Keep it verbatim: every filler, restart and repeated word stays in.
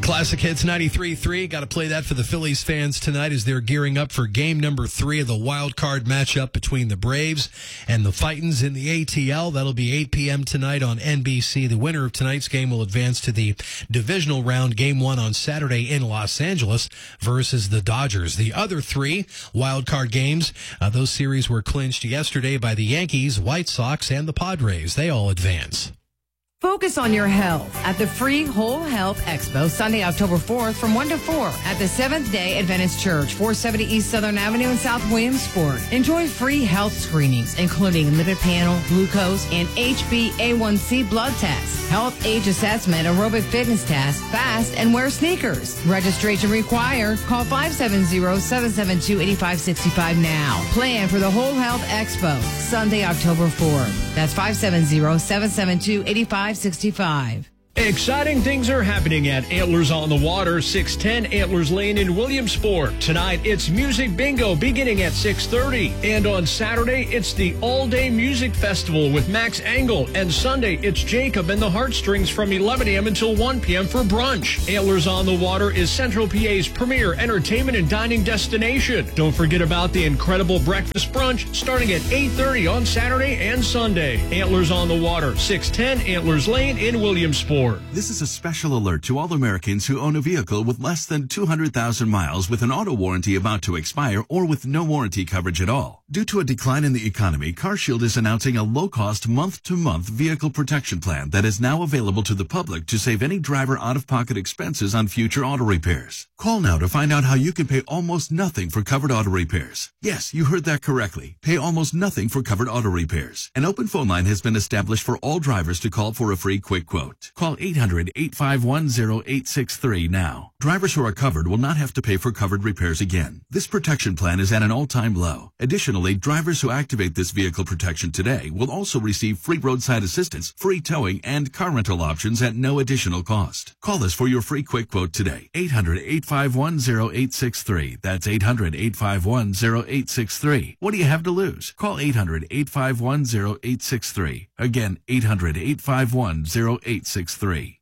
Classic Hits ninety-three point three. Got to play that for the Phillies fans tonight as they're gearing up for game number three of the wild card matchup between the Braves and the Titans in the A T L. That'll be eight p.m. tonight on N B C. The winner of tonight's game will advance to the divisional round, game one on Saturday in Los Angeles versus the Dodgers. The other three wild card games, uh, those series were clinched yesterday by the Yankees, White Sox, and the Padres. They all advance. Focus on your health at the free Whole Health Expo Sunday, October fourth from one to four at the Seventh-day Adventist Church, four seventy East Southern Avenue in South Williamsport. Enjoy free health screenings, including lipid panel, glucose, and H b A one c blood tests, health age assessment, aerobic fitness test, fast, and wear sneakers. Registration required. Call five seven zero, seven seven two, eight five six five now. Plan for the Whole Health Expo Sunday, October fourth. That's five seven zero, seven seven two, eight five six five. Exciting things are happening at Antlers on the Water, six ten Antlers Lane in Williamsport. Tonight, it's Music Bingo beginning at six thirty. And on Saturday, it's the All-Day Music Festival with Max Angle. And Sunday, it's Jacob and the Heartstrings from eleven a.m. until one p.m. for brunch. Antlers on the Water is Central P A's premier entertainment and dining destination. Don't forget about the incredible breakfast brunch starting at eight thirty on Saturday and Sunday. Antlers on the Water, six ten Antlers Lane in Williamsport. This is a special alert to all Americans who own a vehicle with less than two hundred thousand miles with an auto warranty about to expire or with no warranty coverage at all. Due to a decline in the economy, CarShield is announcing a low-cost month-to-month vehicle protection plan that is now available to the public to save any driver out-of-pocket expenses on future auto repairs. Call now to find out how you can pay almost nothing for covered auto repairs. Yes, you heard that correctly. Pay almost nothing for covered auto repairs. An open phone line has been established for all drivers to call for a free quick quote. Call eight hundred, eight five one, zero eight six three now. Drivers who are covered will not have to pay for covered repairs again. This protection plan is at an all-time low. Additionally, drivers who activate this vehicle protection today will also receive free roadside assistance, free towing, and car rental options at no additional cost. Call us for your free quick quote today. eight hundred, eight five one, zero eight six three. That's eight hundred, eight five one, zero eight six three. What do you have to lose? Call eight hundred, eight five one, zero eight six three. Again, eight hundred, eight five one, zero eight six three.